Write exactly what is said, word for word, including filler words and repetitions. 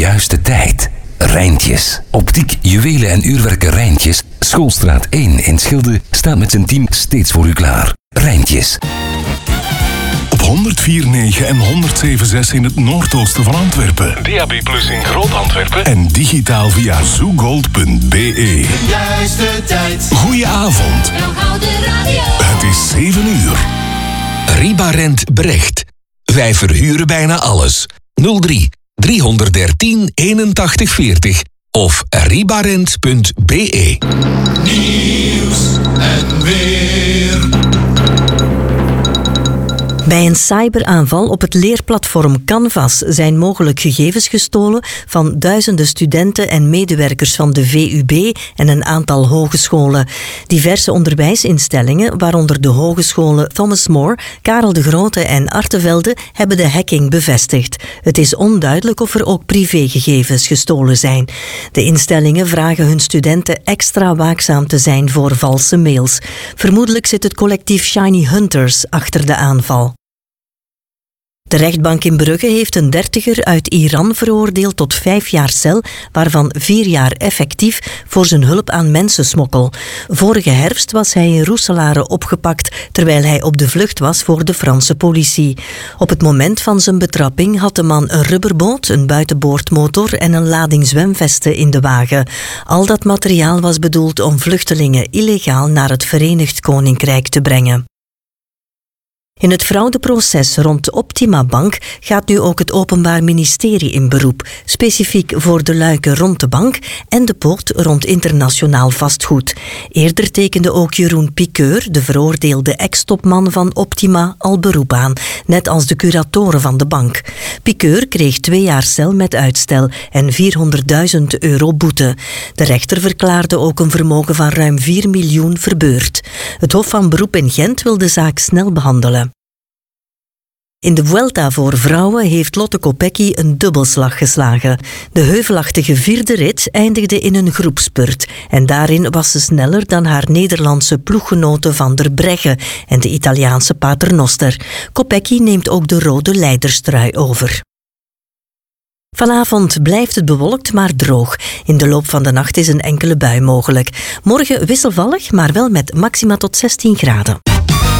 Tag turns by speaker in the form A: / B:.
A: juiste tijd. Rijntjes. Optiek, juwelen en uurwerken Rijntjes. Schoolstraat één in Schilde staat met zijn team steeds voor u klaar. Rijntjes.
B: Op honderd vier komma negen en honderd zeven komma zes in het noordoosten van Antwerpen.
C: D A B plus in Groot-Antwerpen.
B: En digitaal via zoogold punt b e.
D: Juiste tijd.
B: Goedenavond. Het is zeven uur.
E: Ribarent Brecht. Wij verhuren bijna alles. nul drie driehonderddertien eenentachtig veertig of ribarent punt b e.
D: Nieuws en weer.
F: Bij een cyberaanval op het leerplatform Canvas zijn mogelijk gegevens gestolen van duizenden studenten en medewerkers van de V U B en een aantal hogescholen. Diverse onderwijsinstellingen, waaronder de hogescholen Thomas More, Karel de Grote en Artevelde, hebben de hacking bevestigd. Het is onduidelijk of er ook privégegevens gestolen zijn. De instellingen vragen hun studenten extra waakzaam te zijn voor valse mails. Vermoedelijk zit het collectief Shiny Hunters achter de aanval. De rechtbank in Brugge heeft een dertiger uit Iran veroordeeld tot vijf jaar cel, waarvan vier jaar effectief voor zijn hulp aan mensensmokkel. Vorige herfst was hij in Roeselare opgepakt, terwijl hij op de vlucht was voor de Franse politie. Op het moment van zijn betrapping had de man een rubberboot, een buitenboordmotor en een lading zwemvesten in de wagen. Al dat materiaal was bedoeld om vluchtelingen illegaal naar het Verenigd Koninkrijk te brengen. In het fraudeproces rond de Optima Bank gaat nu ook het Openbaar Ministerie in beroep, specifiek voor de luiken rond de bank en de poort rond internationaal vastgoed. Eerder tekende ook Jeroen Piqueur, de veroordeelde ex-topman van Optima, al beroep aan, net als de curatoren van de bank. Piqueur kreeg twee jaar cel met uitstel en vierhonderdduizend euro boete. De rechter verklaarde ook een vermogen van ruim vier miljoen verbeurd. Het Hof van Beroep in Gent wil de zaak snel behandelen. In de Vuelta voor vrouwen heeft Lotte Kopecky een dubbelslag geslagen. De heuvelachtige vierde rit eindigde in een groepspurt en daarin was ze sneller dan haar Nederlandse ploeggenote Van der Breggen en de Italiaanse Paternoster. Kopecky neemt ook de rode leiderstrui over. Vanavond blijft het bewolkt, maar droog. In de loop van de nacht is een enkele bui mogelijk. Morgen wisselvallig, maar wel met maxima tot zestien graden.